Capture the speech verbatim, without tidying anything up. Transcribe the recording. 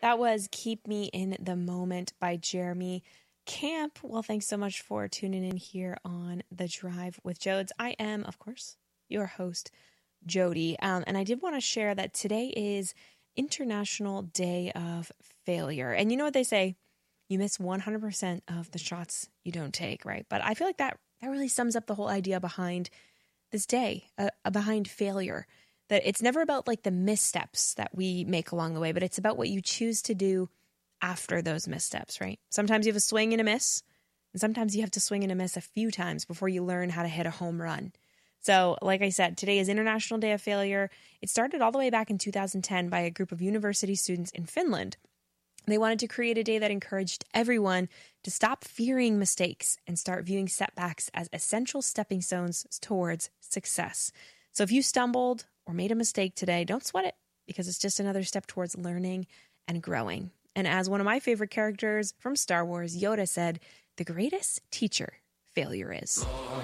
That was Keep Me in the Moment by Jeremy Camp. Well, thanks so much for tuning in here on The Drive with Jodes. I am, of course, your host, Jody. Um, and I did want to share that today is International Day of Failure. And you know what they say? You miss one hundred percent of the shots you don't take, right? But I feel like that, that really sums up the whole idea behind this day, uh, behind failure. That it's never about like the missteps that we make along the way, but it's about what you choose to do after those missteps, right? Sometimes you have a swing and a miss, and sometimes you have to swing and a miss a few times before you learn how to hit a home run. So like I said, today is International Day of Failure. It started all the way back in two thousand ten by a group of university students in Finland. They wanted to create a day that encouraged everyone to stop fearing mistakes and start viewing setbacks as essential stepping stones towards success. So if you stumbled or made a mistake today, don't sweat it, because it's just another step towards learning and growing. And as one of my favorite characters from Star Wars, Yoda said, the greatest teacher failure is.